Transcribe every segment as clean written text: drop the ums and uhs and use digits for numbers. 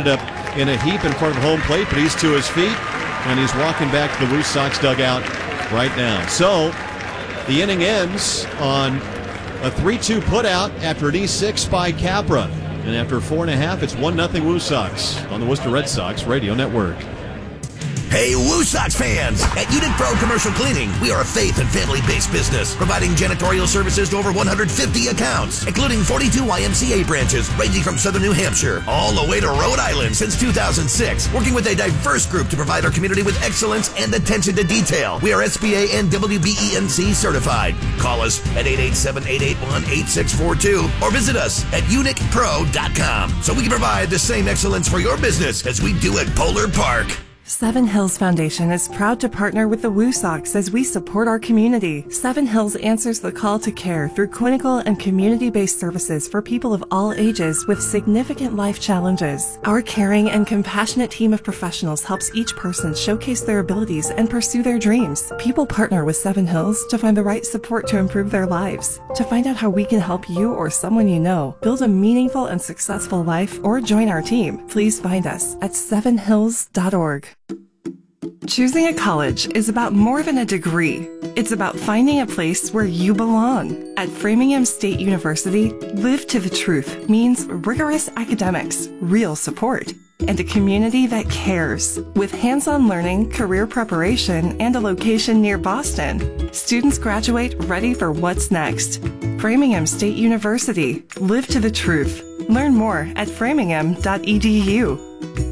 ended up in a heap in front of home plate, but he's to his feet, and he's walking back to the Woo Sox dugout right now. So the inning ends on a 3-2 putout after an E6 by Capra. And after 4.5, it's 1-0 Woo Sox on the Worcester Red Sox Radio Network. Hey, Woo Sox fans! At Unit Pro Commercial Cleaning, we are a faith and family-based business, providing janitorial services to over 150 accounts, including 42 YMCA branches, ranging from southern New Hampshire all the way to Rhode Island since 2006, working with a diverse group to provide our community with excellence and attention to detail. We are SBA and WBENC certified. Call us at 887-881-8642 or visit us at UNICPro.com so we can provide the same excellence for your business as we do at Polar Park. Seven Hills Foundation is proud to partner with the Woo Sox as we support our community. Seven Hills answers the call to care through clinical and community-based services for people of all ages with significant life challenges. Our caring and compassionate team of professionals helps each person showcase their abilities and pursue their dreams. People partner with Seven Hills to find the right support to improve their lives. To find out how we can help you or someone you know build a meaningful and successful life or join our team, please find us at sevenhills.org. Choosing a college is about more than a degree. It's about finding a place where you belong. At Framingham State University, Live to the Truth means rigorous academics, real support, and a community that cares. With hands-on learning, career preparation, and a location near Boston, students graduate ready for what's next. Framingham State University, Live to the Truth. Learn more at framingham.edu.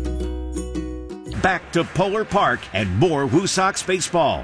Back to Polar Park and more Woo Sox baseball.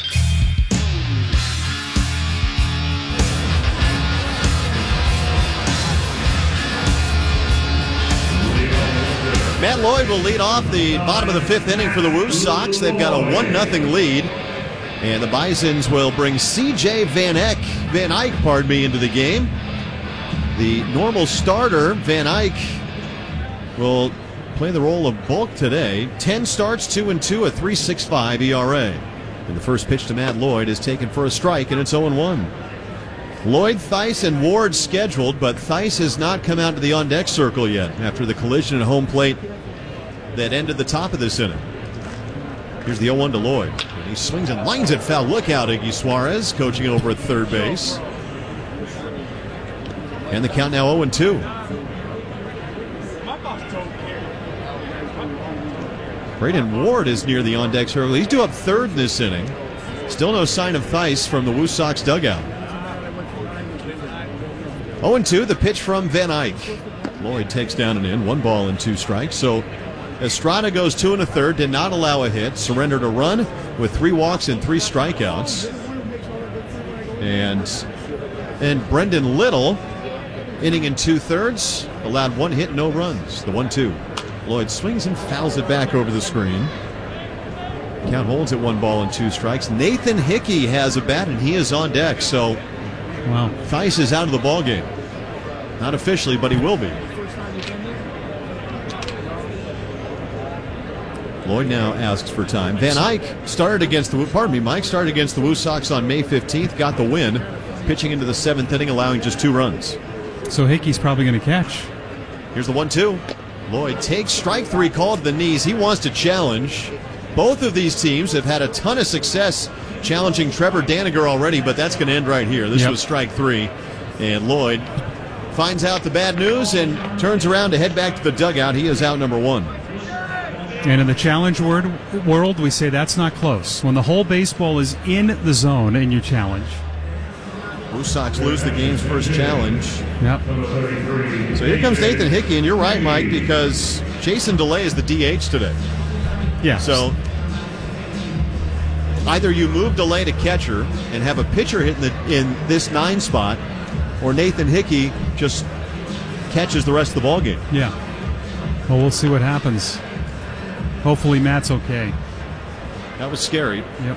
Matt Lloyd will lead off the bottom of the fifth inning for the Woo Sox. They've got a 1-0 lead. And the Bisons will bring C.J. Van Eyck into the game. The normal starter, Van Eyck, will play the role of bulk today. 10 starts, 2-2, a 3.65 ERA. And the first pitch to Matt Lloyd is taken for a strike, and it's 0-1. Lloyd, Theis, and Ward scheduled, but Theis has not come out to the on-deck circle yet after the collision at home plate that ended the top of this inning. Here's the 0-1 to Lloyd. And he swings and lines it foul. Look out, Iggy Suarez, coaching over at third base. And the count now 0-2. Braden Ward is near the on-deck circle. He's due up third in this inning. Still no sign of Theis from the Woo Sox dugout. 0-2, the pitch from Van Eyck. Lloyd takes down and in, 1 ball and 2 strikes. So Estrada goes 2 1/3, did not allow a hit, surrendered a run with 3 walks and 3 strikeouts. And Brendan Little, inning in 2/3, allowed 1 hit, no runs. The 1-2. Lloyd swings and fouls it back over the screen. Count holds at 1 ball and 2 strikes. Nathan Hickey has a bat, and he is on deck. So, wow, Theis is out of the ball game. Not officially, but he will be. Lloyd now asks for time. Van Eyck started against the Woo Sox on May 15th, got the win, pitching into the 7th inning, allowing just 2 runs. So Hickey's probably going to catch. Here's the 1-2. Lloyd takes strike 3 called to the knees. He wants to challenge. Both of these teams have had a ton of success challenging Trevor Daniger already, but that's going to end right here. This was strike 3, and Lloyd finds out the bad news and turns around to head back to the dugout. He is out number 1. And in the challenge world, we say that's not close. When the whole baseball is in the zone and you challenge. Woo Sox lose the game's first challenge. Yep. So here comes Nathan Hickey, and you're right, Mike, because Jason DeLay is the DH today. Yeah. So either you move DeLay to catcher and have a pitcher hit in this 9 spot, or Nathan Hickey just catches the rest of the ballgame. Yeah. Well, we'll see what happens. Hopefully Matt's okay. That was scary. Yep.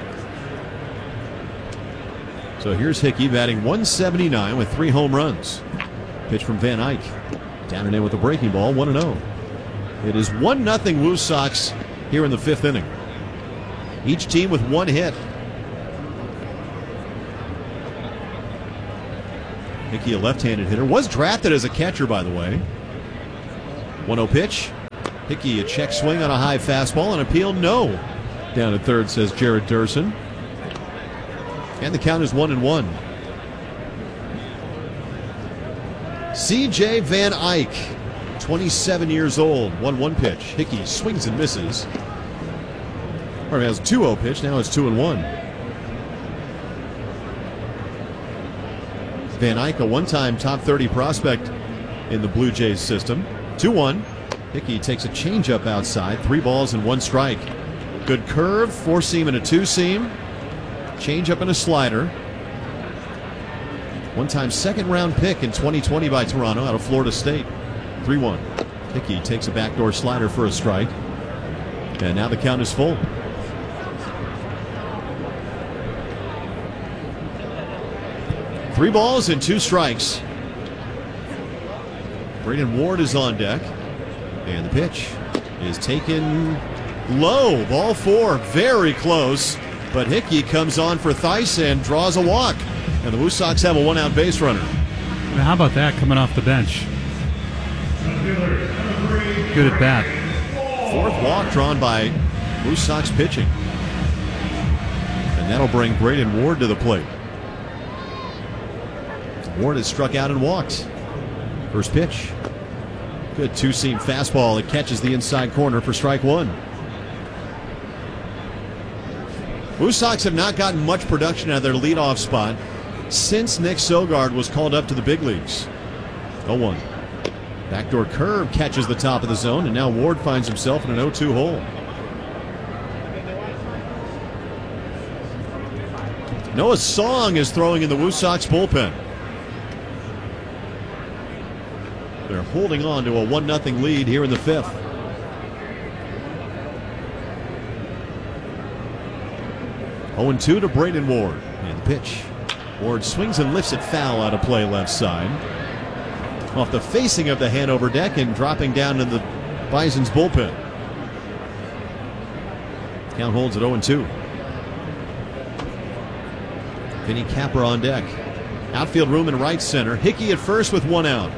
So here's Hickey batting .179 with 3 home runs. Pitch from Van Eyck. Down and in with a breaking ball, 1-0. It is 1-0 Woo Sox here in the 5th inning. Each team with 1 hit. Hickey, a left-handed hitter, was drafted as a catcher, by the way. 1-0 pitch. Hickey, a check swing on a high fastball, and appeal no. Down at third, says Jared Durson. And the count is 1-1. C.J. Van Eyck, 27 years old, 1-1 pitch. Hickey swings and misses. Or he has a 2-0 pitch, now it's 2-1. Van Eyck, a one-time top 30 prospect in the Blue Jays system. 2-1. Hickey takes a changeup outside, 3 balls and 1 strike. Good curve, 4-seam and a 2-seam. Changeup and a slider. One-time second-round pick in 2020 by Toronto out of Florida State. 3-1. Hickey takes a backdoor slider for a strike. And now the count is full. Three balls and 2 strikes. Braden Ward is on deck. And the pitch is taken low. Ball 4, very close. But Hickey comes on for Theis and draws a walk. And the Woo Sox have a 1-out base runner. Now, how about that coming off the bench? Good at bat. 4th walk drawn by Woo Sox pitching. And that'll bring Braden Ward to the plate. Ward has struck out and walked. First pitch. Good 2-seam fastball. It catches the inside corner for strike 1. Woo Sox have not gotten much production out of their leadoff spot since Nick Sogard was called up to the big leagues. 0-1. Backdoor curve catches the top of the zone, and now Ward finds himself in an 0-2 hole. Noah Song is throwing in the Woo Sox bullpen. They're holding on to a 1-0 lead here in the 5th. Oh, 0-2 to Braden Ward. And the pitch. Ward swings and lifts it foul out of play left side. Off the facing of the Hanover deck and dropping down in the Bison's bullpen. Count holds at 0-2. Vinny Capra on deck. Outfield room in right center. Hickey at first with 1 out.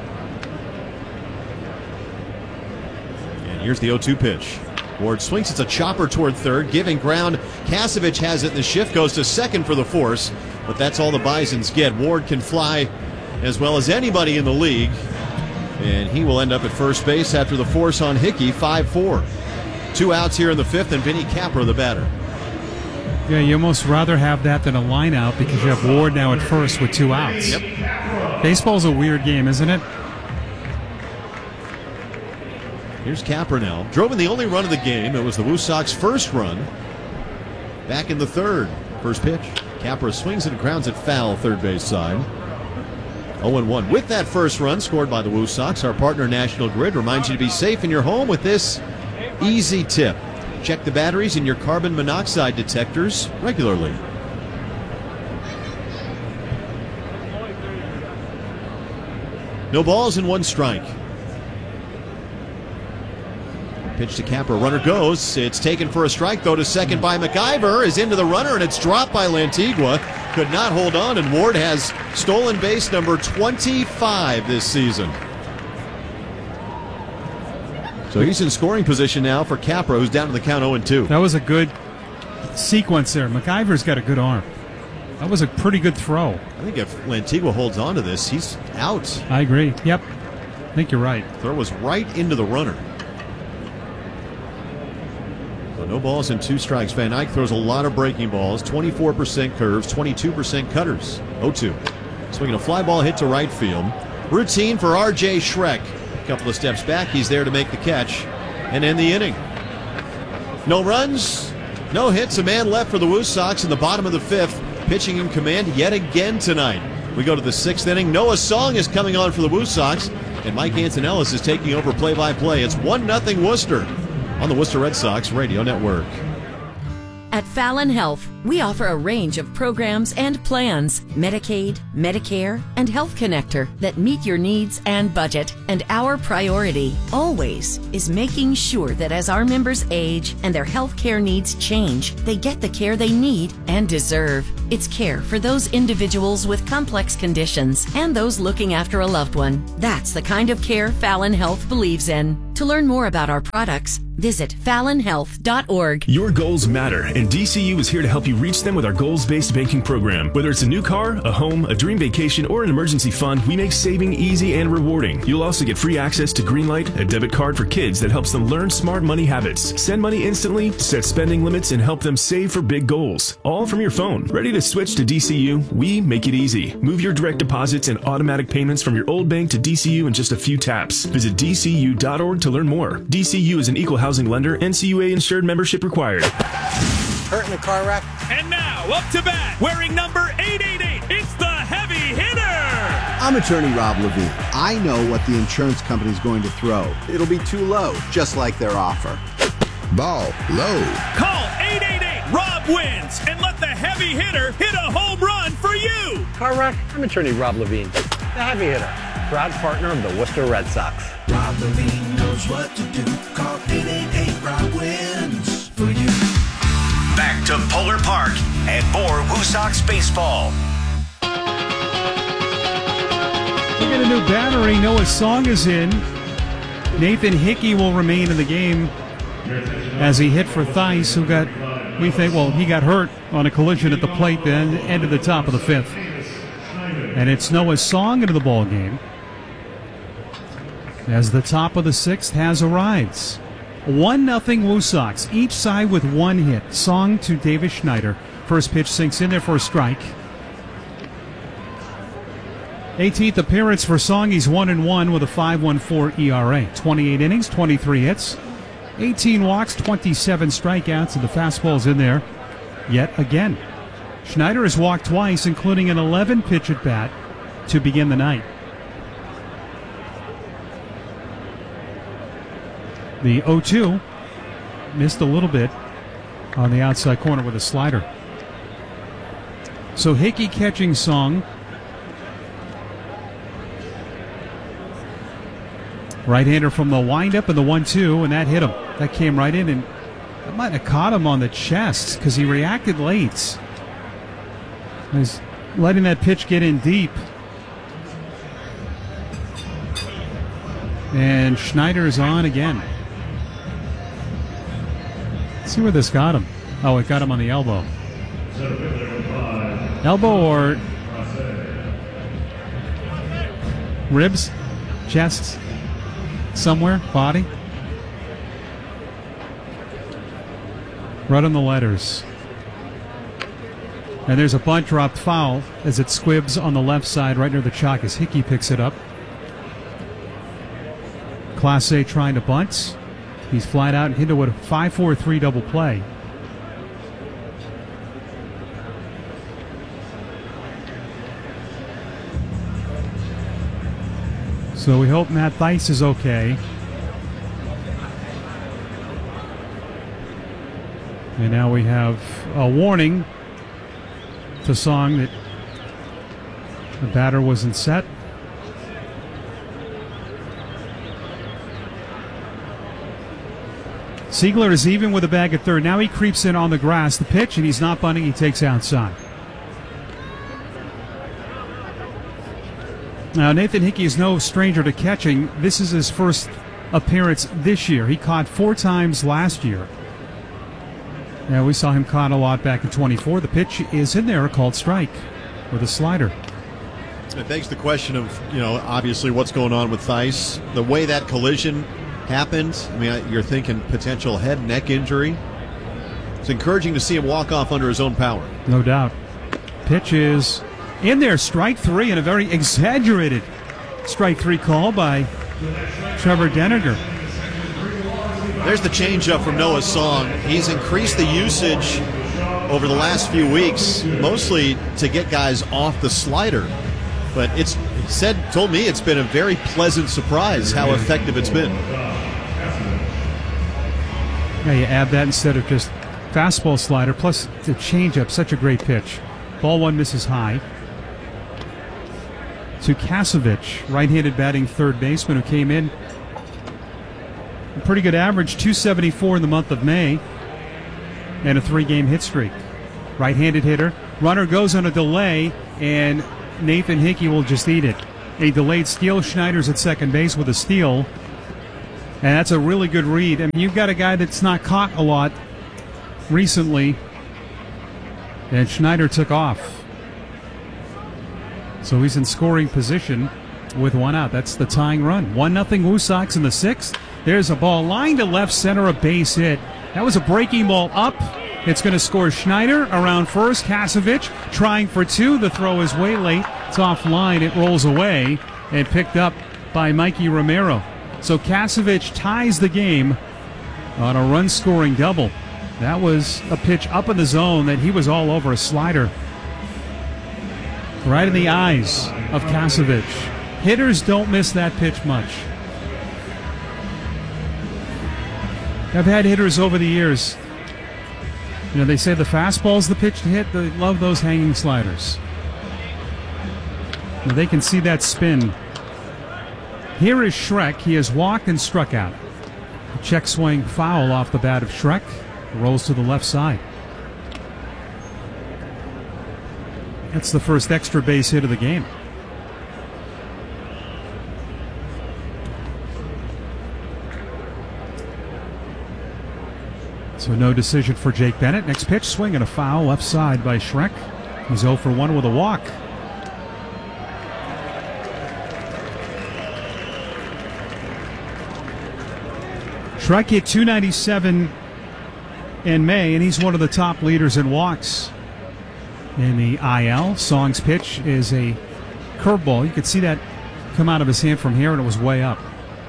And here's the 0-2 pitch. Ward swings. It's a chopper toward third, giving ground. Kasevich has it, and the shift goes to second for the force. But that's all the Bisons get. Ward can fly as well as anybody in the league. And he will end up at first base after the force on Hickey, 5-4. 2 outs here in the 5th, and Vinny Capra the batter. Yeah, you almost rather have that than a line out because you have Ward now at first with 2 outs. Yep. Baseball's a weird game, isn't it? Here's Capra now. Drove in the only run of the game. It was the Woo Sox first run back in the 3rd. First pitch. Capra swings and grounds it foul third base side. 0-1. With that first run scored by the Woo Sox, our partner National Grid reminds you to be safe in your home with this easy tip. Check the batteries in your carbon monoxide detectors regularly. No balls and 1 strike. Pitch to Capra. Runner goes. It's taken for a strike, though, to second by McIver. Is into the runner, and it's dropped by Lantigua. Could not hold on, and Ward has stolen base number 25 this season. So he's in scoring position now for Capra, who's down to the count 0-2. That was a good sequence there. McIver's got a good arm. That was a pretty good throw. I think if Lantigua holds on to this, he's out. I agree. Yep. I think you're right. Throw was right into the runner. So no balls and 2 strikes. Van Eyck throws a lot of breaking balls, 24% curves, 22% cutters. 0-2. Swinging a fly ball hit to right field. Routine for R.J. Schreck. A couple of steps back, he's there to make the catch and end the inning. No runs, no hits, a man left for the Woo Sox in the bottom of the 5th. Pitching in command yet again tonight. We go to the 6th inning. Noah Song is coming on for the Woo Sox, and Mike Antonellis is taking over play-by-play. It's 1-0 Worcester on the Worcester Red Sox Radio Network. At Fallon Health, we offer a range of programs and plans, Medicaid, Medicare, and Health Connector that meet your needs and budget. And our priority, always, is making sure that as our members age and their health care needs change, they get the care they need and deserve. It's care for those individuals with complex conditions and those looking after a loved one. That's the kind of care Fallon Health believes in. To To learn more about our products, visit FallonHealth.org. Your goals matter, and DCU is here to help you reach them with our goals-based banking program. Whether it's a new car, a home, a dream vacation, or an emergency fund, we make saving easy and rewarding. You'll also get free access to Greenlight, a debit card for kids that helps them learn smart money habits. Send money instantly, set spending limits, and help them save for big goals. All from your phone. Ready to switch to DCU? We make it easy. Move your direct deposits and automatic payments from your old bank to DCU in just a few taps. Visit DCU.org to learn more. DCU is an equal housing lender. NCUA insured membership required. Hurt in a car wreck? And now, up to bat, wearing number 888, it's the heavy hitter! I'm attorney Rob Levine. I know what the insurance company's going to throw. It'll be too low, just like their offer. Ball low. Call 888-ROB wins and let the heavy hitter hit a home run for you! Car wreck? I'm attorney Rob Levine, the heavy hitter, proud partner of the Worcester Red Sox. Rob Levine knows what to do. Call 888-ROB wins for you. Back to Polar Park and more Woo Sox baseball. We get a new battery. Noah Song is in. Nathan Hickey will remain in the game as he hit for Theis, who got, he got hurt on a collision at the plate then, end of the top of the fifth. And it's Noah Song into the ball game as the top of the sixth has arrived. 1-0 Woo Sox, each side with one hit. Song to Davis Schneider. First pitch sinks in there for a strike. 18th appearance for Song. He's 1-1 with a 5.14 ERA. 28 innings, 23 hits, 18 walks, 27 strikeouts, and the fastball's in there yet again. Schneider has walked twice, including an 11-pitch at bat to begin the night. The 0-2 missed a little bit on the outside corner with a slider. So Hickey catching Song. Right-hander from the windup and the 1-2, and that hit him. That came right in, and that might have caught him on the chest because he reacted late. He's letting that pitch get in deep. And Schneider is on again. Let's see where this got him. Oh, it got him on the elbow. Elbow or ribs, chest, somewhere, body. Right on the letters. And there's a bunt dropped foul as it squibs on the left side right near the chalk as Hickey picks it up. Class A trying to bunt. He's flat out and hit with a 5-4-3 double play. So we hope Matt Theis is okay. And now we have a warning to Song that the batter wasn't set. Siegler is even with a bag at third. Now he creeps in on the grass. The pitch, and he's not bunting. He takes outside. Now, Nathan Hickey is no stranger to catching. This is his first appearance this year. He caught 4 times last year. Now, we saw him caught a lot back in 24. The pitch is in there, called strike with a slider. It begs the question of, obviously what's going on with Theis. The way that collision happened, you're thinking potential head neck injury. It's encouraging to see him walk off under his own power. No doubt. Pitch is in there, strike 3, and a very exaggerated strike 3 call by Trevor Denninger. There's the changeup from Noah Song. He's increased the usage over the last few weeks, mostly to get guys off the slider. But told me it's been a very pleasant surprise how effective it's been. Yeah, you add that instead of just fastball slider, plus the changeup, such a great pitch. Ball 1 misses high. To Kasevich, right-handed batting third baseman who came in. A pretty good average, 274 in the month of May, and a 3-game hit streak. Right-handed hitter. Runner goes on a delay, and Nathan Hickey will just eat it. A delayed steal. Schneider's at second base with a steal. And that's a really good read. I mean, you've got a guy that's not caught a lot recently, and Schneider took off. So he's in scoring position with one out. That's the tying run. 1-0 Woo Sox in the 6th. There's a ball lined to left center, a base hit. That was a breaking ball up. It's going to score Schneider around first. Kasevich trying for 2. The throw is way late. It's offline. It rolls away and picked up by Mikey Romero. So Kasevich ties the game on a run-scoring double. That was a pitch up in the zone that he was all over, a slider. Right in the eyes of Kasevich. Hitters don't miss that pitch much. I've had hitters over the years. You know, they say the fastball's the pitch to hit. They love those hanging sliders. Now they can see that spin. Here is Schreck. He has walked and struck out. A check swing foul off the bat of Schreck. Rolls to the left side. That's the first extra base hit of the game. So no decision for Jake Bennett. Next pitch, swing and a foul left side by Schreck. He's 0 for 1 with a walk. Schreck hit .297 in May, and he's one of the top leaders in walks in the IL. Song's pitch is a curveball. You could see that come out of his hand from here, and it was way up.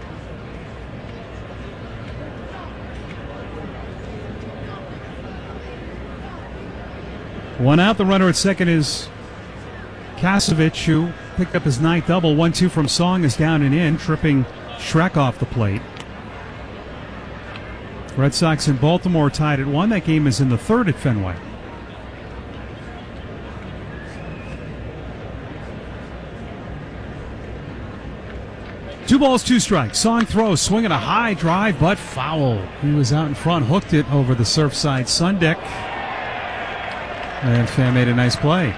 One out. The runner at second is Kasevich, who picked up his 9th double. 1-2 from Song is down and in, tripping Schreck off the plate. Red Sox and Baltimore tied at 1. That game is in the 3rd at Fenway. Two balls, 2 strikes. Song throws, swinging a high drive, but foul. He was out in front, hooked it over the Surfside sun deck. And Fan made a nice play.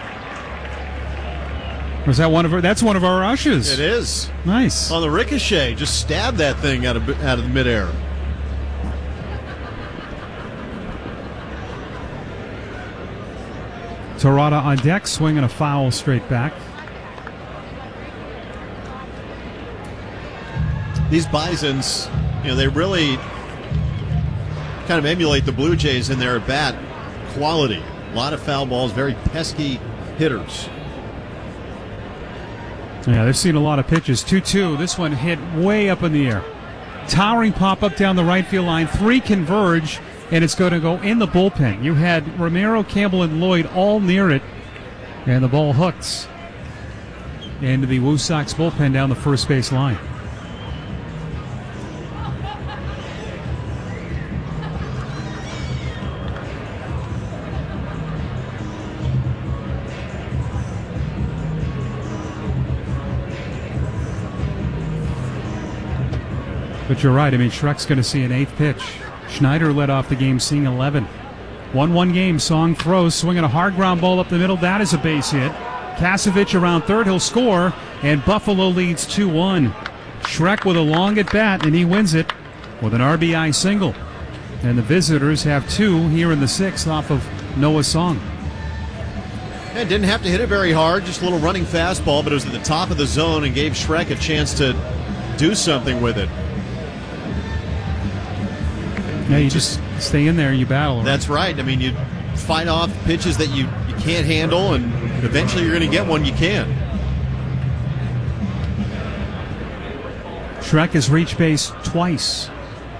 Was that one of our? That's one of our rushes. It is. Nice. On the ricochet, just stabbed that thing out of the midair. Terada on deck, swinging a foul straight back. These Bisons, you know, they really kind of emulate the Blue Jays in their bat quality. A lot of foul balls, very pesky hitters. Yeah, they've seen a lot of pitches. 2-2. This one hit way up in the air. Towering pop up down the right field line. 3 converge, and it's going to go in the bullpen. You had Romero, Campbell, and Lloyd all near it, and the ball hooked into the Woo Sox bullpen down the first base line. But you're right. I mean, Schreck's going to see an 8th pitch. Schneider led off the game, seeing 11. 1-1 game. Song throws, swinging a hard ground ball up the middle. That is a base hit. Kasevich around third. He'll score, and Buffalo leads 2-1. Schreck with a long at bat, and he wins it with an RBI single. And the visitors have 2 here in the 6th off of Noah Song. And didn't have to hit it very hard, just a little running fastball, but it was at the top of the zone and gave Schreck a chance to do something with it. Yeah, you just stay in there, you battle. Right? That's right. I mean, you fight off pitches that you can't handle, and eventually you're going to get one you can. Schreck has reached base twice.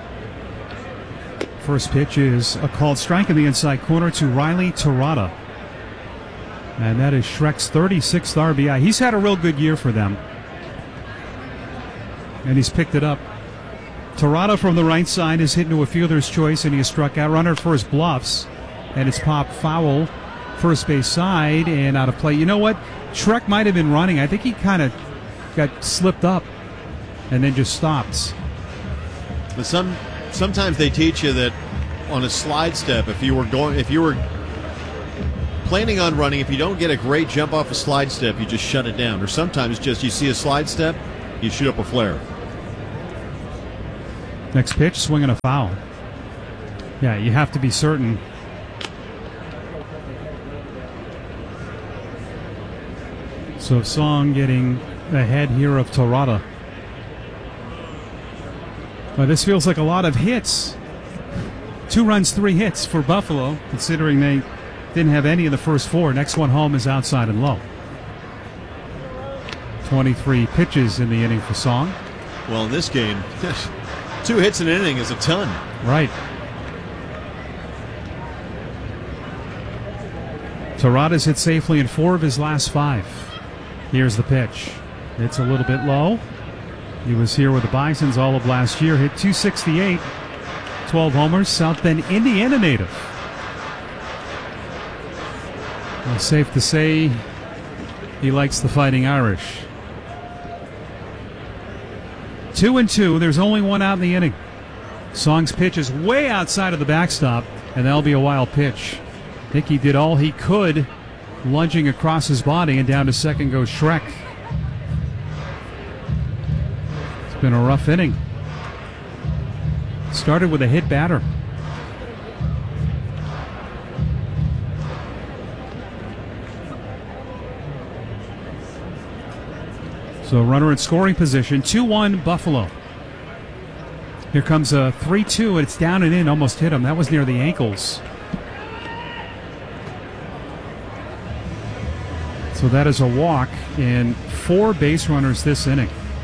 First pitch is a called strike in the inside corner to Riley Terada. And that is Schreck's 36th RBI. He's had a real good year for them. And he's picked it up. Terada from the right side is hit into a fielder's choice, and he has struck out. Runner first bluffs, and it's popped foul first base side and out of play. You know what? Schreck might have been running. I think he kind of got slipped up and then just stopped. But sometimes they teach you that on a slide step, if you were planning on running, if you don't get a great jump off a slide step, you just shut it down. Or sometimes just you see a slide step, you shoot up a flare. Next pitch, swing and a foul. Yeah, you have to be certain. So Song getting ahead here of Torada. Well, this feels like a lot of hits. 2 runs, 3 hits for Buffalo, considering they didn't have any of the first 4. Next one home is outside and low. 23 pitches in the inning for Song. Well, in this game, 2 hits in an inning is a ton. Right. Torada's hit safely in 4 of his last 5. Here's the pitch. It's a little bit low. He was here with the Bisons all of last year. Hit .268. 12 homers. South Bend, Indiana native. Well, safe to say he likes the Fighting Irish. 2-2. There's only 1 out in the inning. Song's pitch is way outside of the backstop, and that'll be a wild pitch. Hickey did all he could, lunging across his body, and down to second goes Shrek. It's been a rough inning. Started with a hit batter. So runner in scoring position, 2-1 Buffalo. Here comes a 3-2, and it's down and in, almost hit him. That was near the ankles. So that is a walk and 4 base runners this inning.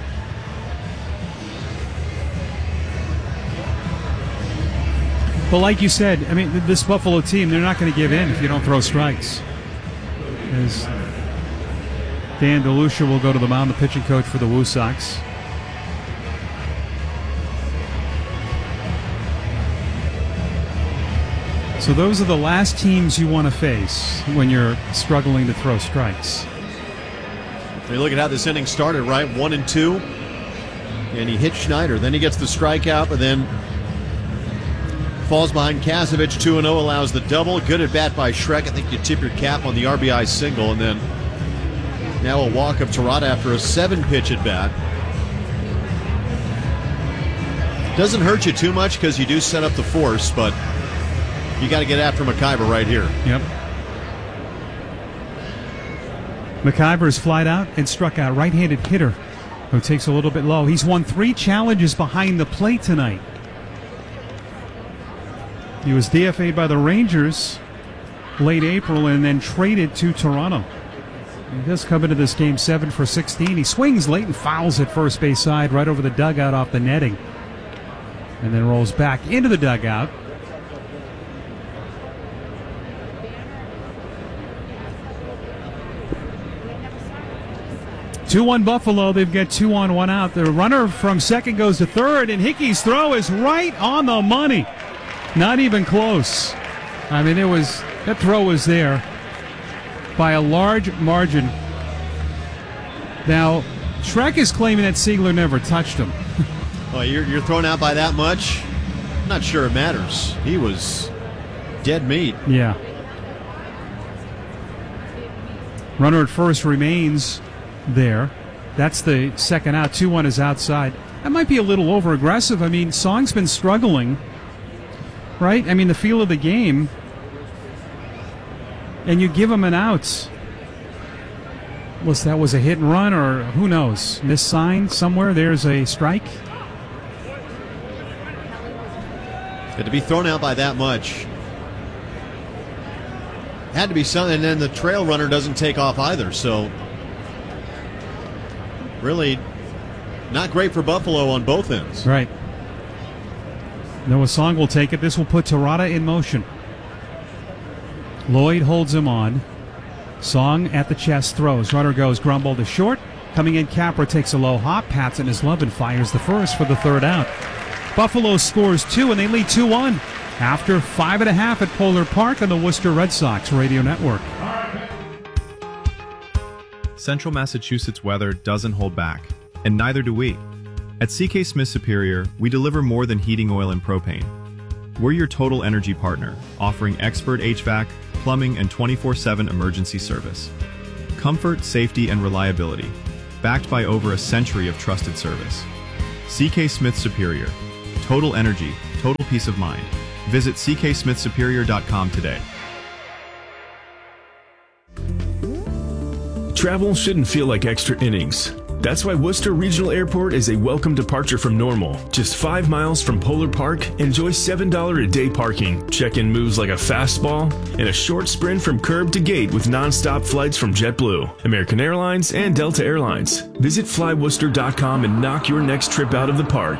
But like you said, I mean, this Buffalo team, they're not going to give in if you don't throw strikes. As Dan DeLucia will go to the mound, the pitching coach for the Woo Sox. So those are the last teams you want to face when you're struggling to throw strikes. You look at how this inning started, right? 1-2. And he hits Schneider. Then he gets the strikeout, but then falls behind Kazevich. 2-0, allows the double. Good at bat by Shrek. I think you tip your cap on the RBI single. And then now a walk of Torada after a 7-pitch at bat. Doesn't hurt you too much because you do set up the force, but you got to get after McIver right here. Yep. McIver's flied out and struck out. Right-handed hitter who takes a little bit low. He's won 3 challenges behind the plate tonight. He was DFA'd by the Rangers late April and then traded to Toronto. He does come into this game 7 for 16. He swings late and fouls at first base side right over the dugout off the netting. And then rolls back into the dugout. Two-1 Buffalo. They've got 2 on, 1 out. The runner from second goes to third, and Hickey's throw is right on the money. Not even close. I mean, that throw was there by a large margin. Now, Shrek is claiming that Siegler never touched him. Well, you're thrown out by that much? I'm not sure it matters. He was dead meat. Yeah. Runner at first remains there. That's the second out. 2-1 is outside. That might be a little over-aggressive. I mean, Song's been struggling, right? I mean, the feel of the game, and you give him an out. Unless that was a hit and run, or who knows? Missigned somewhere. There's a strike. But to be thrown out by that much had to be something, and then the trail runner doesn't take off either, so really not great for Buffalo on both ends. Right. Noah Song will take it. This will put Torada in motion. Lloyd holds him on. Song at the chest, throws. Runner goes Grumble to short. Coming in, Capra takes a low hop. Patson is love and fires the first for the third out. Buffalo scores 2, and they lead 2-1 after 5.5 at Polar Park on the Worcester Red Sox Radio Network. Central Massachusetts weather doesn't hold back, and neither do we. At CK Smith Superior, we deliver more than heating oil and propane. We're your total energy partner, offering expert HVAC, plumbing, and 24/7 emergency service. Comfort, safety, and reliability, backed by over a century of trusted service. CK Smith Superior, Total energy, total peace of mind. Visit cksmithsuperior.com today. Travel shouldn't feel like extra innings. That's why Worcester Regional Airport is a welcome departure from normal. Just 5 miles from Polar Park, enjoy $7 a day parking, check-in moves like a fastball, and a short sprint from curb to gate with non-stop flights from JetBlue, American Airlines, and Delta Airlines. Visit flyworcester.com and knock your next trip out of the park.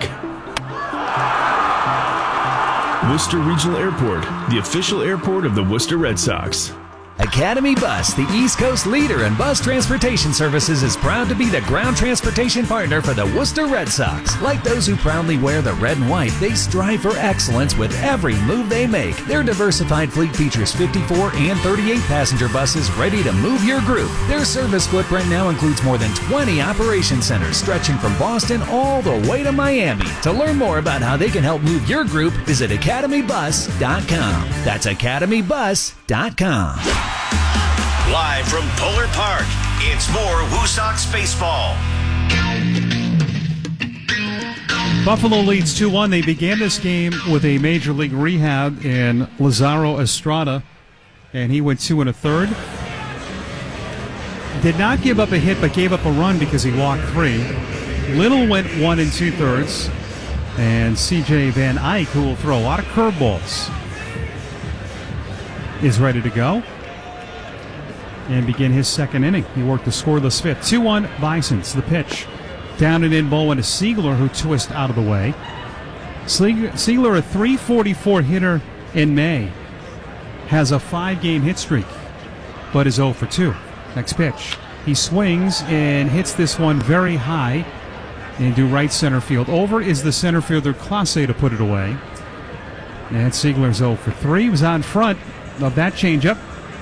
Worcester Regional Airport, the official airport of the Worcester Red Sox. Academy Bus, the East Coast leader in bus transportation services, is proud to be the ground transportation partner for the Worcester Red Sox. Like those who proudly wear the red and white, they strive for excellence with every move they make. Their diversified fleet features 54 and 38 passenger buses ready to move your group. Their service footprint now includes more than 20 operation centers stretching from Boston all the way to Miami. To learn more about how they can help move your group, visit academybus.com. That's academybus.com. Live from Polar Park, it's more Woo Sox baseball. Buffalo leads 2-1. They began this game with a major league rehab in Lazaro Estrada, and he went 2 1/3. Did not give up a hit, but gave up a run because he walked 3. Little went 1 2/3, and C.J. Van Eyck, who will throw a lot of curveballs, is ready to go and begin his second inning. He worked a scoreless 5th. 2-1 Bisons. The pitch. Down and in ball went to Siegler, who twists out of the way. Siegler, a .344 hitter in May, has a 5-game hit streak, but is 0 for 2. Next pitch. He swings and hits this one very high into right center field. Over is the center fielder Clase to put it away. And Siegler's 0 for 3. He was on front of that changeup.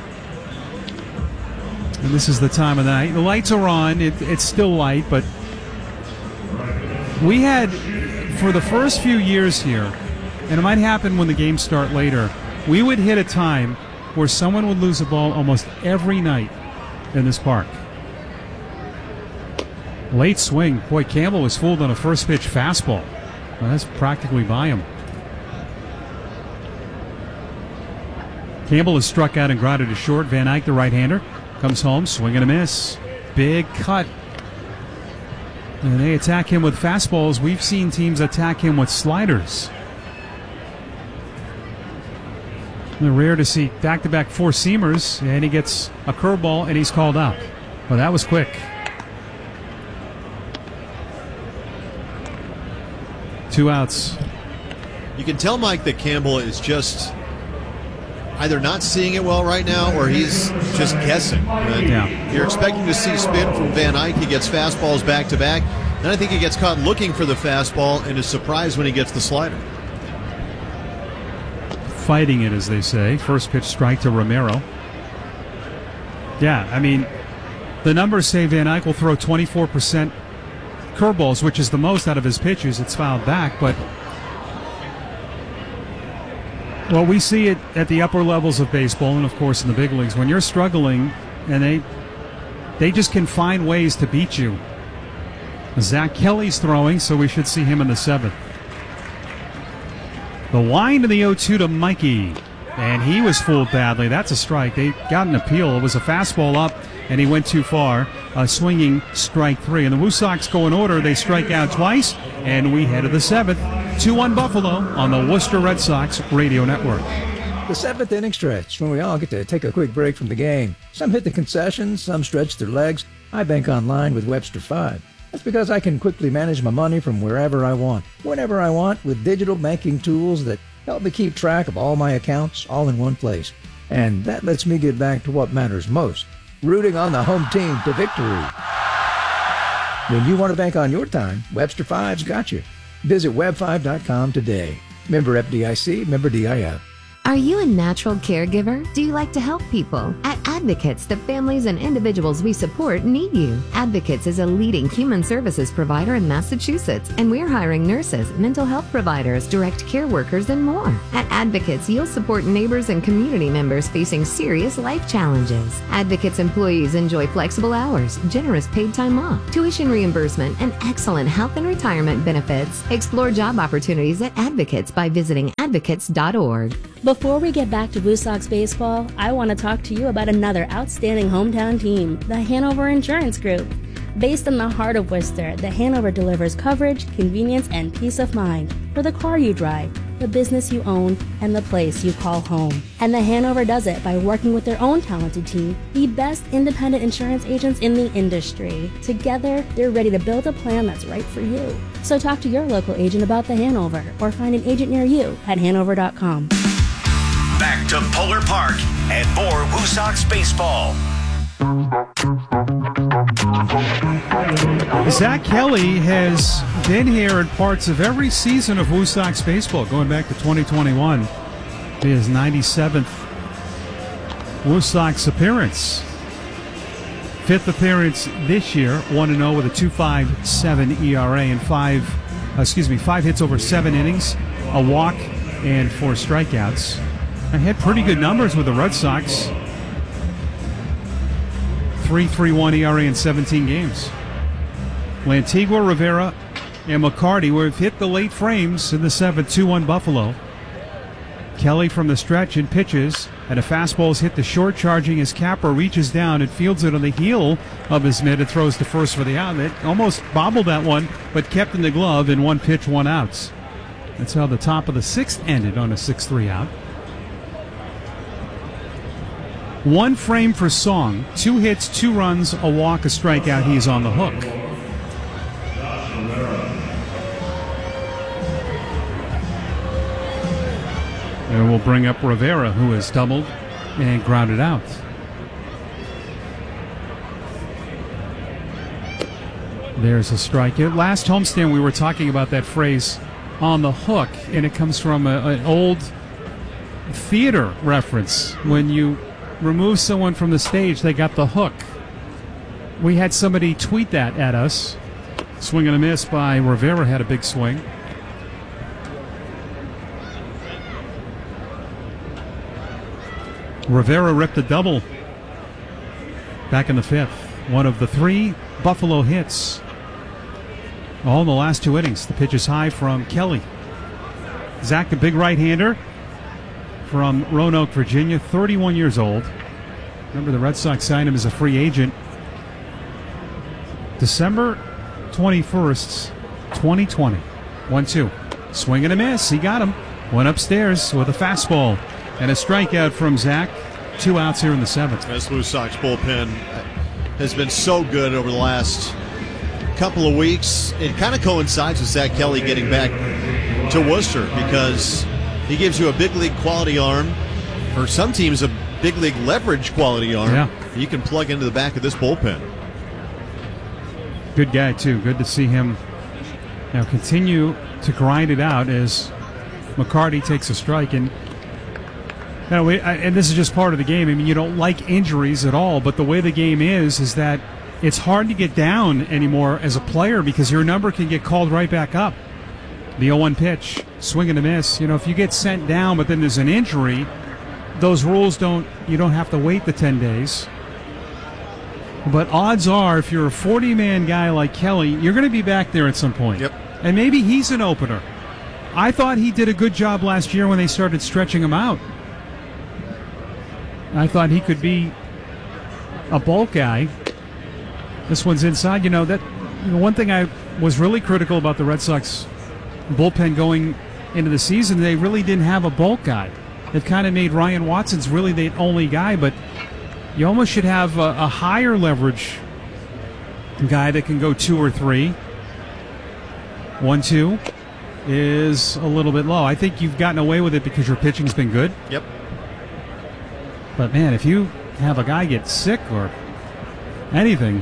And this is the time of the night. The lights are on. It's still light, but we had, for the first few years here, and it might happen when the games start later, we would hit a time where someone would lose a ball almost every night in this park. Late swing. Boy, Campbell was fooled on a first pitch fastball. Well, that's practically by him. Campbell is struck out and grounded to short. Van Eyck, the right-hander, comes home, swing and a miss. Big cut. And they attack him with fastballs. We've seen teams attack him with sliders. They're rare to see back-to-back four-seamers, and he gets a curveball, and he's called out. Well, that was quick. 2 outs. You can tell, Mike, that Campbell is just either not seeing it well right now or he's just guessing. Yeah. You're expecting to see spin from Van Eyck. He gets fastballs back-to-back. Then I think he gets caught looking for the fastball and is surprised when he gets the slider. Fighting it, as they say. First pitch strike to Romero. Yeah, I mean, the numbers say Van Eyck will throw 24% curveballs, which is the most out of his pitches. It's fouled back, but well, we see it at the upper levels of baseball and, of course, in the big leagues. When you're struggling and they just can find ways to beat you. Zach Kelly's throwing, so we should see him in the 7th. The wind in the 0-2 to Mikey, and he was fooled badly. That's a strike. They got an appeal. It was a fastball up, and he went too far. A swinging strike 3. And the Woo Sox go in order. They strike out twice, and we head to the 7th. 2-1 Buffalo on the Worcester Red Sox Radio Network. The 7th inning stretch, when we all get to take a quick break from the game. Some hit the concessions, some stretch their legs. I bank online with Webster 5. That's because I can quickly manage my money from wherever I want, whenever I want, with digital banking tools that help me keep track of all my accounts all in one place. And that lets me get back to what matters most, rooting on the home team to victory. When you want to bank on your time, Webster 5's got you. Visit web5.com today. Member FDIC, member DIF. Are you a natural caregiver? Do you like to help people? At Advocates, the families and individuals we support need you. Advocates is a leading human services provider in Massachusetts, and we're hiring nurses, mental health providers, direct care workers, and more. At Advocates, you'll support neighbors and community members facing serious life challenges. Advocates employees enjoy flexible hours, generous paid time off, tuition reimbursement, and excellent health and retirement benefits. Explore job opportunities at Advocates by visiting advocates.org. Before we get back to Woo Sox baseball, I want to talk to you about another outstanding hometown team, the Hanover Insurance Group. Based in the heart of Worcester, the Hanover delivers coverage, convenience, and peace of mind for the car you drive, the business you own, and the place you call home. And the Hanover does it by working with their own talented team, the best independent insurance agents in the industry. Together, they're ready to build a plan that's right for you. So talk to your local agent about the Hanover, or find an agent near you at hanover.com. Back to Polar Park and more Woo Sox baseball. Zach Kelly has been here in parts of every season of Woo Sox baseball, going back to 2021. His 97th Woo Sox appearance. 5th appearance this year, 1-0 with a 2.57 ERA and 5 hits over 7 innings, a walk, and 4 strikeouts. I had pretty good numbers with the Red Sox. 3.31 ERA in 17 games. Lantigua, Rivera, and McCarty have hit the late frames in the 7-2-1 Buffalo. Kelly from the stretch and pitches, and a fastball is hit the short, charging as Capper reaches down and fields it on the heel of his mitt and throws to first for the out. It almost bobbled that one, but kept in the glove in 1 pitch, 1 outs. That's how the top of the 6th ended on a 6-3 out. 1 frame for Song, 2 hits, 2 runs, a walk, a strikeout. He's on the hook. And we'll bring up Rivera, who has doubled and grounded out. There's a strikeout. Last homestand, we were talking about that phrase, on the hook, and it comes from an old theater reference. When you remove someone from the stage, they got the hook. We had somebody tweet that at us. Swing and a miss by Rivera, had a big swing. Rivera ripped a double back in the 5th. One of the 3 Buffalo hits. All in the last 2 innings. The pitch is high from Kelly. Zach, the big right-hander from Roanoke, Virginia, 31 years old. Remember, the Red Sox signed him as a free agent December 21st, 2020. 1-2. Swing and a miss. He got him. Went upstairs with a fastball and a strikeout from Zach. 2 outs here in the 7th. This Blue Sox bullpen has been so good over the last couple of weeks. It kind of coincides with Zach Kelly getting back to Worcester because he gives you a big league quality arm. For some teams, a big league leverage quality arm. Yeah. You can plug into the back of this bullpen. Good guy, too. Good to see him now continue to grind it out as McCarty takes a strike. And and this is just part of the game. I mean, you don't like injuries at all, but the way the game is that it's hard to get down anymore as a player because your number can get called right back up. The 0-1 pitch, swing and a miss. You know, if you get sent down, but then there's an injury, those rules you don't have to wait the 10 days. But odds are, if you're a 40-man guy like Kelly, you're going to be back there at some point. Yep. And maybe he's an opener. I thought he did a good job last year when they started stretching him out. I thought he could be a bulk guy. This one's inside. One thing I was really critical about the Red Sox bullpen going into the season, they really didn't have a bulk guy. They've kind of made Ryan Watson's really the only guy, but you almost should have a higher leverage guy that can go 2 or 3. 1-2 is a little bit low. I think you've gotten away with it because your pitching's been good. Yep. But, man, if you have a guy get sick or anything,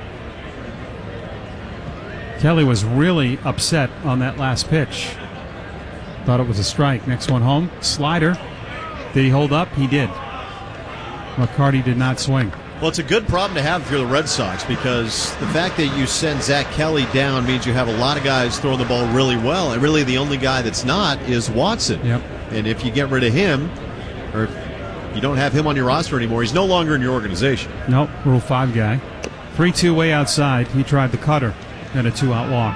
Kelly was really upset on that last pitch. Thought it was a strike. Next one home, slider. Did he hold up? He did. McCarty did not swing. Well, it's a good problem to have if you're the Red Sox, because the fact that you send Zach Kelly down means you have a lot of guys throwing the ball really well, and really the only guy that's not is Watson. Yep. And if you get rid of him, or if you don't have him on your roster anymore, he's no longer in your organization. Nope, Rule 5 guy. 3-2 way outside. He tried the cutter and a 2-out walk.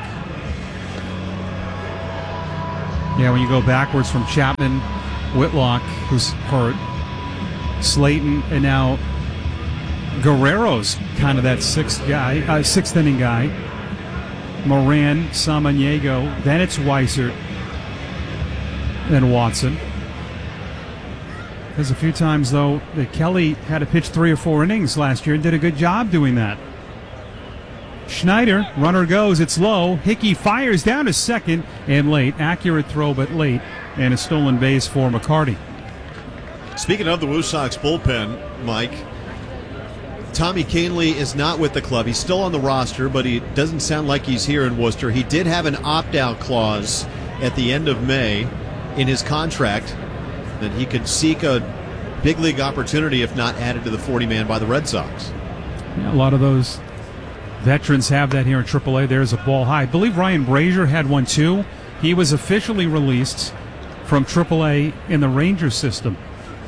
Yeah, when you go backwards from Chapman, Whitlock, who's hurt, Slayton, and now Guerrero's kind of that sixth inning guy. Moran, Samaniego, then it's Weissert, then Watson. There's a few times, though, that Kelly had to pitch 3 or 4 innings last year and did a good job doing that. Schneider, runner goes, it's low. Hickey fires down to second and late. Accurate throw, but late. And a stolen base for McCarty. Speaking of the Woo Sox bullpen, Mike, Tommy Kahnle is not with the club. He's still on the roster, but he doesn't sound like he's here in Worcester. He did have an opt-out clause at the end of May in his contract that he could seek a big league opportunity if not added to the 40-man by the Red Sox. Yeah, a lot of those veterans have that here in AAA. There's a ball high. I believe Ryan Brazier had one too. He was officially released from AAA in the Rangers system.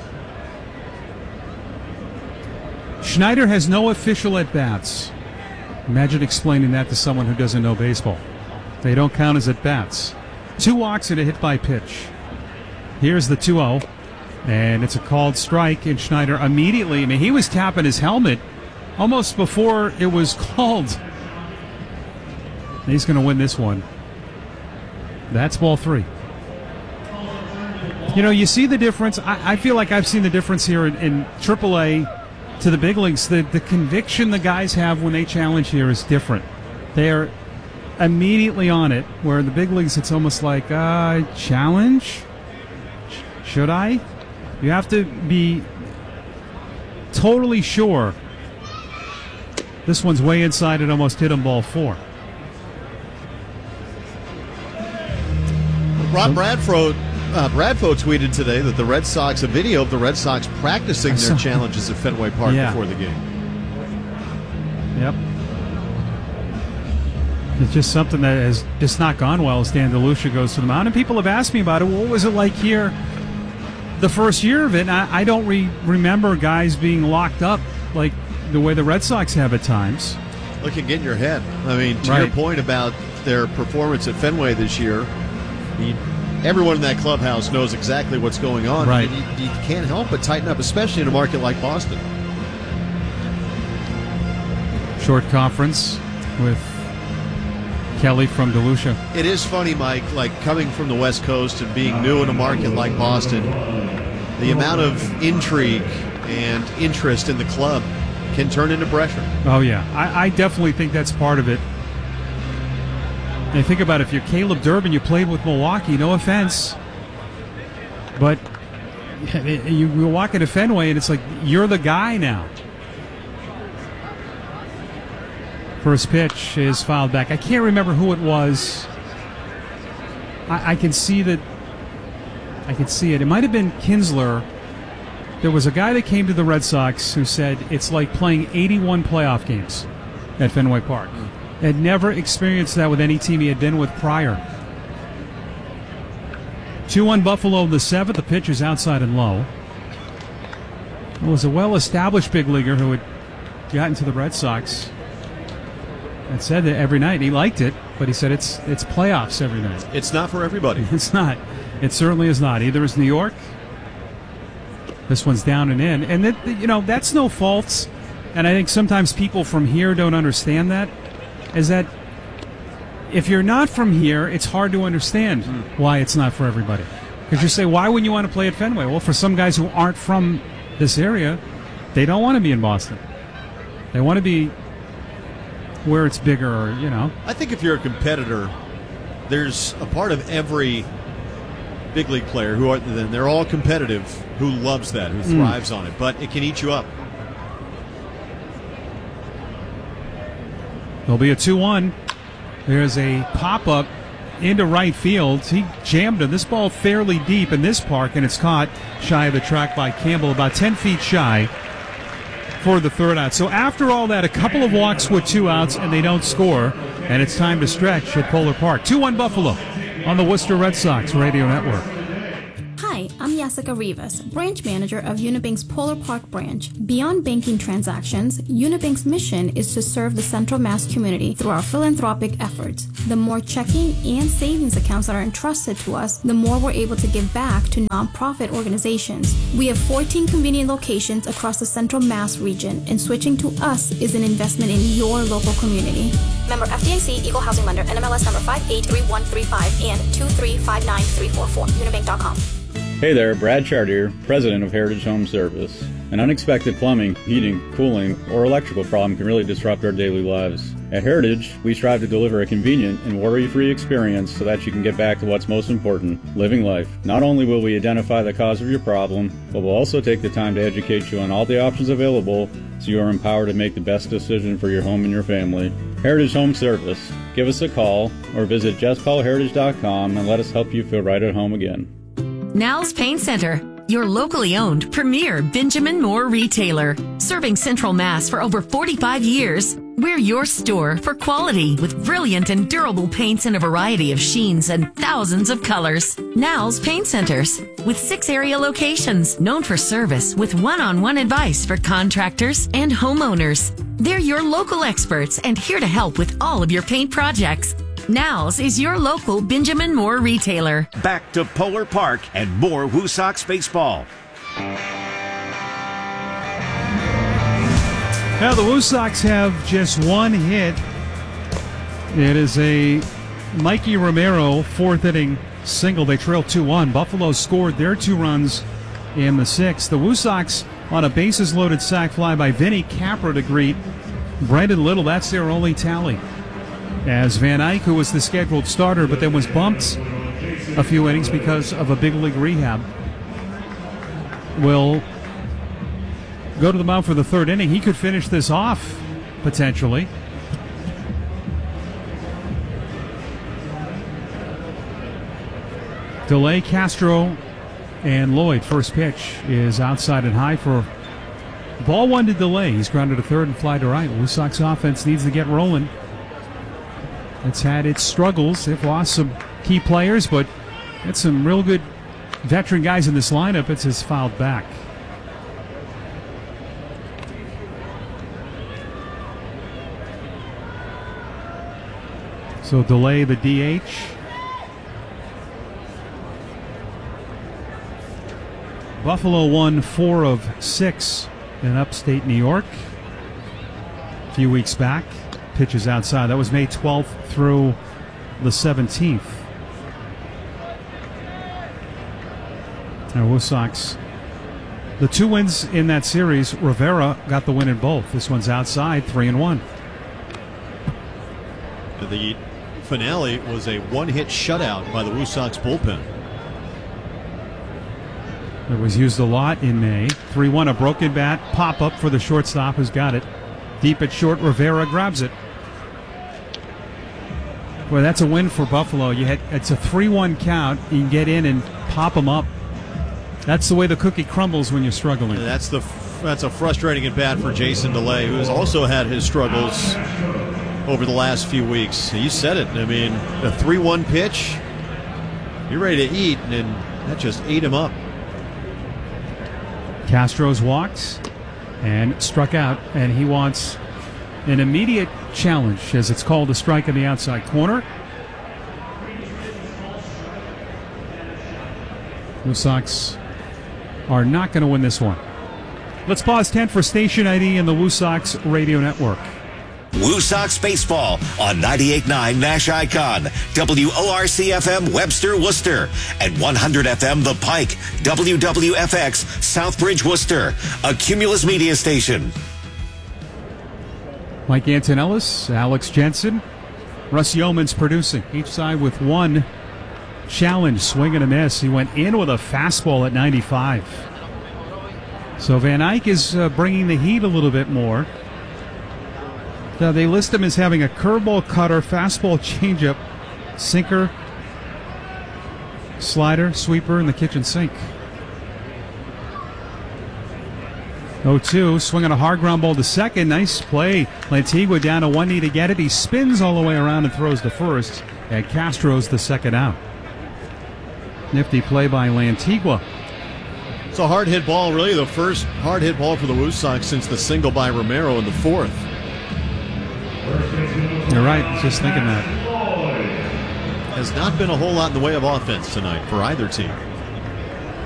Schneider has no official at-bats. Imagine explaining that to someone who doesn't know baseball. They don't count as at-bats. 2 walks and a hit by pitch. Here's the 2-0, and it's a called strike, and Schneider immediately, he was tapping his helmet almost before it was called. He's going to win this one. That's ball 3. You see the difference. I feel like I've seen the difference here in AAA to the big leagues. The conviction the guys have when they challenge here is different. They're immediately on it, where in the big leagues it's almost like, challenge? Should I? You have to be totally sure. This one's way inside. It almost hit him, ball 4. Rob Bradford tweeted today that the Red Sox, a video of the Red Sox practicing their challenges at Fenway Park before the game. Yep. It's just something that has just not gone well as Dan DeLucia goes to the mound. And people have asked me about it. What was it like here the first year of it? And I don't remember guys being locked up like the way the Red Sox have at times. Look, and get in your head. To your point about their performance at Fenway this year, everyone in that clubhouse knows exactly what's going on. Right. You can't help but tighten up, especially in a market like Boston. Short conference with Kelly from DeLucia. It is funny, Mike, like coming from the West Coast and being new in a market like Boston, the amount of intrigue and interest in the club can turn into pressure. Oh, yeah. I definitely think that's part of it. And think about it, if you're Caleb Durbin, you played with Milwaukee, no offense, but you walk into Fenway and it's like you're the guy now. First pitch is fouled back. I can't remember who it was. I can see that. I can see it. It might have been Kinsler. There was a guy that came to the Red Sox who said it's like playing 81 playoff games at Fenway Park. Had never experienced that with any team he had been with prior. 2-1 Buffalo in the 7th. The pitch is outside and low. It was a well-established big leaguer who had gotten to the Red Sox and said that every night he liked it, but he said it's playoffs every night. It's not for everybody. It's not. It certainly is not. Either is New York. This one's down and in. And that's no fault. And I think sometimes people from here don't understand that. Is that if you're not from here, it's hard to understand why it's not for everybody. Because you say, why wouldn't you want to play at Fenway? Well, for some guys who aren't from this area, they don't want to be in Boston. They want to be where it's bigger, or, I think if you're a competitor, there's a part of every big league player they're all competitive, who loves that, who thrives on it, but it can eat you up. There'll be a 2-1. There's a pop-up into right field. He jammed him. This ball fairly deep in this park, and it's caught shy of the track by Campbell, about 10 feet shy for the third out. So after all that, a couple of walks with 2 outs, and they don't score, and it's time to stretch at Polar Park. 2-1 Buffalo on the Worcester Red Sox Radio Network. Hi, I'm Jessica Rivas, branch manager of Unibank's Polar Park branch. Beyond banking transactions, Unibank's mission is to serve the Central Mass community through our philanthropic efforts. The more checking and savings accounts that are entrusted to us, the more we're able to give back to nonprofit organizations. We have 14 convenient locations across the Central Mass region, and switching to us is an investment in your local community. Member FDIC, Equal Housing Lender, NMLS number 583135 and 2359344. Unibank.com. Hey there, Brad Chartier, President of Heritage Home Service. An unexpected plumbing, heating, cooling, or electrical problem can really disrupt our daily lives. At Heritage, we strive to deliver a convenient and worry-free experience so that you can get back to what's most important, living life. Not only will we identify the cause of your problem, but we'll also take the time to educate you on all the options available so you are empowered to make the best decision for your home and your family. Heritage Home Service. Give us a call or visit justcallheritage.com and let us help you feel right at home again. Now's Paint Center, your locally owned premier Benjamin Moore retailer. Serving Central Mass for over 45 years, we're your store for quality with brilliant and durable paints in a variety of sheens and thousands of colors. Now's Paint Centers, with 6 area locations, known for service with one-on-one advice for contractors and homeowners. They're your local experts and here to help with all of your paint projects. Now's is your local Benjamin Moore retailer. Back to Polar Park and more Woo Sox baseball. Now the Woo Sox have just one hit. It is a Mikey Romero 4th inning single. They trail 2-1. Buffalo scored their 2 runs in the 6th. The Woo Sox on a bases-loaded sac fly by Vinny Capra to greet Brendan Little. That's their only tally. As Van Eyck, who was the scheduled starter but then was bumped a few innings because of a big league rehab, will go to the mound for the 3rd inning. He could finish this off, potentially. Delay, Castro, and Lloyd. First pitch is outside and high for ball 1 to Delay. He's grounded to 3rd and fly to right. Woo Sox offense needs to get rolling. It's had its struggles. They've lost some key players, but it's some real good veteran guys in this lineup. It's just fouled back. So Delay the DH. Buffalo won 4 of 6 in upstate New York a few weeks back. Pitches outside. That was May 12th through the 17th. Now, Woo Sox, the 2 wins in that series, Rivera got the win in both. This one's outside, 3-1. The finale was a 1-hit shutout by the Woo Sox bullpen. It was used a lot in May. 3-1, a broken bat, pop-up for the shortstop who's got it. Deep at short, Rivera grabs it. Well, that's a win for Buffalo. It's a 3-1 count. You can get in and pop them up. That's the way the cookie crumbles when you're struggling. That's a frustrating at bat for Jason Delay, who's also had his struggles over the last few weeks. You said it. I mean, a 3-1 pitch, you're ready to eat, and that just ate him up. Castro's walked and struck out, and he wants an immediate challenge, as it's called, a strike in the outside corner. The Sox are not going to win this one. Let's pause 10 for station ID in the Woo Sox Radio Network. Woo Sox baseball on 98.9 Nash Icon, WORC-FM Webster, Worcester, and 100 FM The Pike, WWFX Southbridge, Worcester, a Cumulus media station. Mike Antonellis, Alex Jensen, Russ Yeomans producing, each side with one challenge, swing and a miss. He went in with a fastball at 95. So Van Eyck is bringing the heat a little bit more. Now they list him as having a curveball, cutter, fastball, changeup, sinker, Slider, sweeper, and the kitchen sink. 0-2, swinging a hard ground ball to second. Nice play. Lantigua down to one knee to get it. He spins all the way around and throws to first. And Castro's the second out. Nifty play by Lantigua. It's a hard hit ball, really the first hard hit ball for the Woo Sox since the single by Romero in the fourth. You're right, just thinking that. Has not been a whole lot in the way of offense tonight for either team.